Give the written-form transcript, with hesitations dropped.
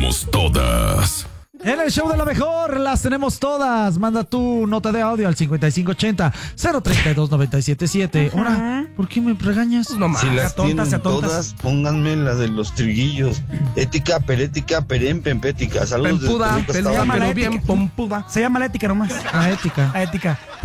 tenemos todas. En el show de la mejor las tenemos todas. Manda tu nota de audio al 5580-032-977. Ahora, ¿por qué me regañas? No más. Si las tienen todas, pónganme la de los triguillos. Ética, perética, perempempética. Saludos Pempuda, desde Toluca, pelea, Estado. pero bien pompuda. Se llama la ética nomás. La ética. La ética.